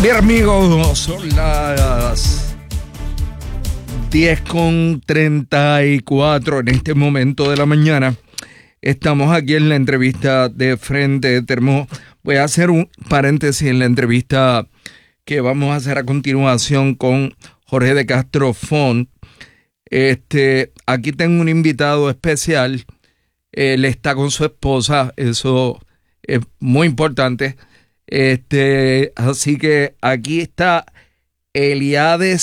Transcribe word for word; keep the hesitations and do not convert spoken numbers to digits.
Bien, amigos, son las diez con treinta y cuatro en este momento de la mañana. Estamos aquí en la entrevista de Frente Termo. Voy a hacer un paréntesis en la entrevista que vamos a hacer a continuación con Jorge de Castro Font. Este, aquí tengo un invitado especial. Él está con su esposa, eso es muy importante. Este, así que aquí está Eliades